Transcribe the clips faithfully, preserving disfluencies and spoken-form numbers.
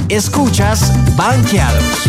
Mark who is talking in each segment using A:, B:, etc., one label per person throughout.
A: Escuchas Banqueados.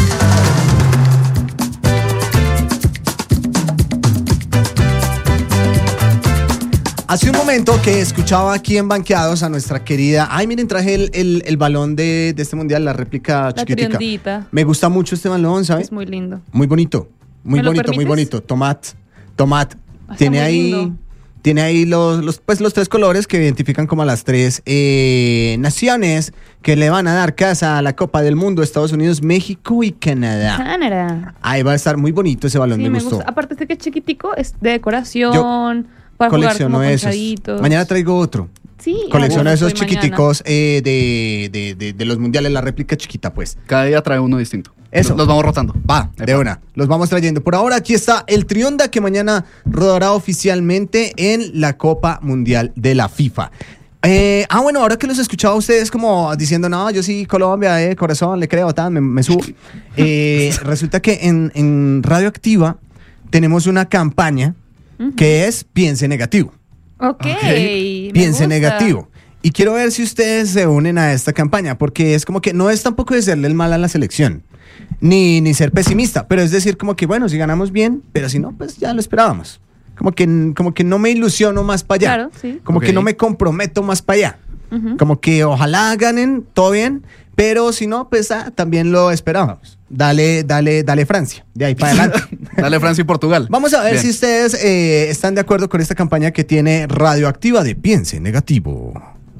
B: Hace un momento que escuchaba aquí en Banqueados a nuestra querida... Ay, miren, traje el, el, el balón de, de este mundial, la réplica
C: La
B: chiquitica.
C: triondita.
B: Me gusta mucho este balón, ¿sabes?
C: Es muy lindo.
B: Muy bonito, muy
C: ¿Me lo
B: bonito, muy
C: permites?
B: bonito. Tomat, tomat.
C: Está
B: Tiene
C: muy
B: ahí,
C: lindo.
B: tiene ahí los, los, pues, los tres colores que identifican como a las tres eh, naciones que le van a dar casa a la Copa del Mundo, Estados Unidos, México y Canadá.
C: Canadá.
B: Ahí va a estar muy bonito ese balón,
C: Sí,
B: me,
C: me
B: gustó.
C: gusta. Aparte este que es chiquitico, es de decoración, para jugar
B: Colecciono
C: como
B: esos.
C: conchaditos.
B: Mañana traigo otro.
C: Sí.
B: Colecciono
C: ah,
B: esos
C: voy mañana.
B: chiquiticos eh, de, de, de, de los mundiales, la réplica chiquita, pues.
D: Cada día trae uno distinto.
B: Eso.
D: Los vamos rotando.
B: Va, de
D: Epa.
B: una. Los vamos trayendo. Por ahora, aquí está el Trionda que mañana rodará oficialmente en la Copa Mundial de la FIFA. Eh, ah, bueno, ahora que los escuchaba a ustedes como diciendo, no, yo sí, Colombia, eh, corazón, le creo, tan, me, me subo. Eh, resulta que en, en Radioactiva tenemos una campaña
C: Ujú.
B: que es Piense Negativo.
C: Ok. me
B: Piense
C: gusta.
B: negativo. Y quiero ver si ustedes se unen a esta campaña, porque es como que no es tampoco decirle el mal a la selección, ni, ni ser pesimista, pero es decir como que bueno, si ganamos bien, pero si no, pues ya lo esperábamos. Como que, como que no me ilusiono más para allá.
C: Claro, sí.
B: Como
D: Ok.
B: que no me comprometo más para allá.
C: Ujú.
B: Como que ojalá ganen, todo bien, pero si no, pues ah, también lo esperábamos. Dale, dale, dale Francia, de ahí para adelante.
D: Dale Francia y Portugal.
B: Vamos a ver
D: Bien.
B: si ustedes eh, están de acuerdo con esta campaña que tiene Radioactiva de Piense Negativo.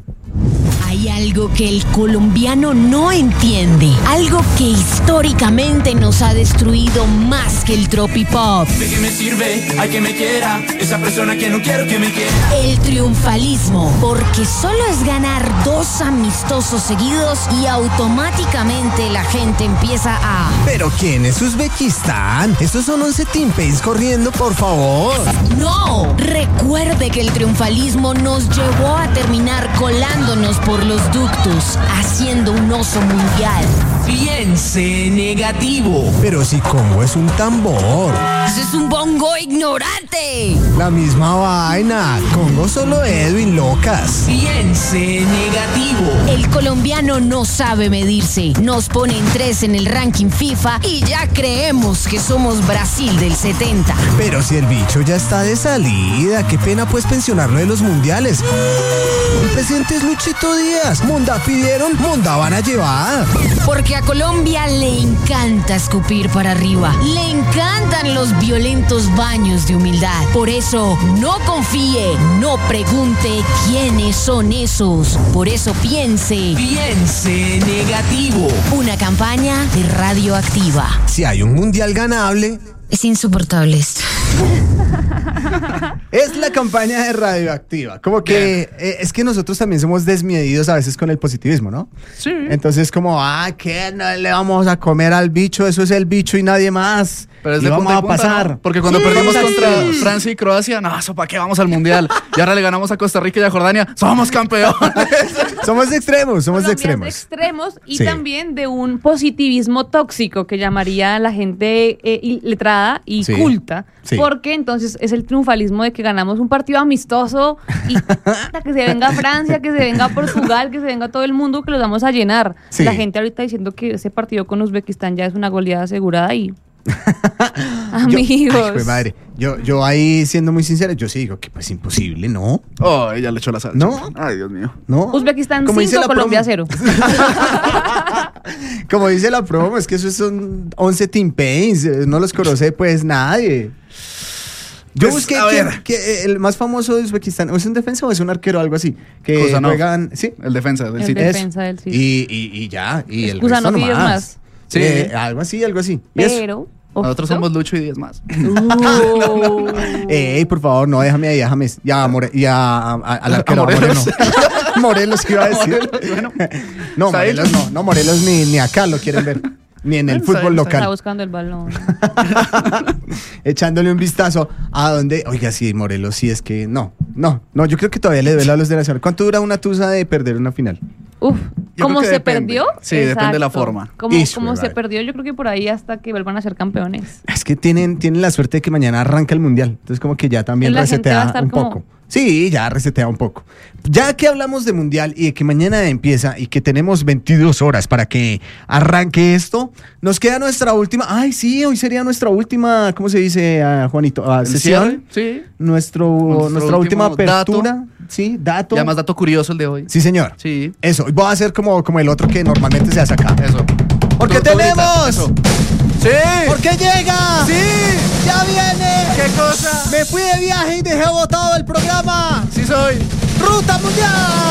E: Hay algo que el colombiano no entiende, algo que históricamente nos ha destruido más que el tropipop.
F: ¿De qué me sirve? Hay que me quiera. Esa persona que no quiero que me quiera.
E: El triunfalismo, porque solo es ganar dos amistosos seguidos y automáticamente la gente empieza a...
G: ¿Pero quién es Uzbekistán? Estos son once Team Pace corriendo, por favor.
E: ¡No! Recuerde que el triunfalismo nos llevó a terminar colándonos por los ductos, haciendo un oso mundial.
F: Piense negativo.
G: Pero si Congo es un tambor.
E: ¡Ese es un bongo ignorante!
G: La misma vaina. Congo solo Edwin, locas.
F: Piense negativo.
E: El colombiano no sabe medirse, nos pone en tres en el ranking FIFA y ya creemos que somos Brasil del setenta.
G: Pero si el bicho ya está de salida, qué pena pues pensionarlo de los mundiales. El presidente es Luchito Díaz. Munda pidieron, Munda van a llevar.
E: Porque a Colombia le encanta escupir para arriba, le encantan los violentos baños de humildad. Por eso, no confíe, no pregunte quiénes son esos. Por eso piense,
F: Piense negativo.
E: una campaña de Radioactiva.
G: Si hay un mundial ganable,
E: Es insoportable esto.
B: Es la campaña de Radioactiva. Como que eh, es que nosotros también somos desmedidos a veces con el positivismo, ¿no?
D: Sí.
B: Entonces como, ah, ¿qué? No le vamos a comer al bicho, eso es el bicho y nadie más.
D: Pero es
B: Y
D: de
B: vamos
D: punta y
B: a
D: punta,
B: pasar.
D: ¿no? Porque cuando
B: Sí,
D: perdimos
B: sí.
D: contra Francia y Croacia, no, eso para qué vamos al mundial. Y ahora le ganamos a Costa Rica y a Jordania, somos campeones.
B: Somos de extremos, somos de
C: Colombia es
B: extremos.
C: de extremos y
B: Sí.
C: también de un positivismo tóxico que llamaría a la gente eh, y- letrada y
B: Sí.
C: culta.
B: Sí.
C: Porque entonces es el triunfalismo de que ganamos un partido amistoso y puta, que se venga Francia, que se venga Portugal, que se venga todo el mundo, que los vamos a llenar.
B: Sí.
C: La gente ahorita diciendo que ese partido con Uzbekistán ya es una goleada asegurada y... Amigos.
B: Yo, ay, jue madre. Yo, yo ahí siendo muy sincero, yo sí digo que pues imposible, ¿no?
D: Oh, ella le echó la salsa.
B: ¿No?
D: Ay, Dios mío.
B: ¿No?
C: Uzbekistán
B: Como dice
C: cinco,
B: la
C: Colombia
B: promo.
C: cero.
B: Como dice la promo, es que esos son once Team Pains, eh, no los conoce pues nadie. Yo
D: Pues,
B: busqué
D: a
B: quién-
D: ver.
B: que, eh, el más famoso de Uzbekistán, ¿o es un defensa o es un arquero o algo así? Que
D: Kusanov.
B: juegan, sí.
D: El defensa del
C: El
D: City.
C: de- defensa del City.
B: Y, y, y ya, y
C: Es
B: el
C: Kusanov
B: resto
C: y diez
B: nomás.
C: más.
D: Sí.
B: Eh, algo así, algo así. Y eso.
C: Pero...
D: Nosotros
C: ojito.
D: somos Lucho y diez más.
C: Uh.
B: Ey, por favor, no, déjame ahí, déjame. Ya, More, ya a- a- al arquero,
D: A Morelos.
B: Moreno. Morelos, ¿qué iba a decir?
D: Morelos, bueno.
B: No,
D: Said.
B: Morelos no, no, Morelos ni, ni acá lo quieren ver. Ni en el
D: Said,
B: fútbol
D: Said.
C: Está
B: local.
C: buscando el balón.
B: Echándole un vistazo a donde. Oiga, sí, Morelos, sí, es que no, no, no, yo creo que todavía le duele a los de Nacional. ¿Cuánto dura una tusa de perder una final?
C: Uf,
D: Yo
C: ¿cómo
D: creo
C: se
D: que depende.
C: perdió?
D: Sí, depende de la forma.
C: ¿Cómo,
B: Ish,
C: cómo se
B: verdad.
C: perdió? Yo creo que por ahí hasta que vuelvan a ser campeones.
B: Es que tienen, tienen la suerte de que mañana arranca el mundial. Entonces, como que ya también
C: La gente va a
B: resetea
C: estar
B: un
C: como,
B: poco. Sí, ya resetea un poco. Ya que hablamos de mundial y de que mañana empieza y que tenemos veintidós horas para que arranque esto, nos queda nuestra última. Ay, sí, hoy sería nuestra última, ¿cómo se dice, uh, Juanito? Uh,
D: ¿El
B: sesión.
D: cierre? Sí.
B: Nuestro,
D: Nuestro
B: nuestra última
D: último
B: apertura.
D: dato.
B: Sí, dato.
D: Ya más dato curioso el de hoy.
B: Sí, señor.
D: Sí.
B: Eso, y voy a hacer como, como el otro que normalmente se hace acá.
D: Eso.
B: Porque
D: Tú- tú grita.
B: tenemos.
D: Eso. ¡Sí!
B: Porque llega.
D: ¡Sí!
B: Ya viene.
D: ¿Qué cosa?
B: Me fui de viaje y dejé botado el programa.
D: ¡Sí soy!
B: Ruta Mundial.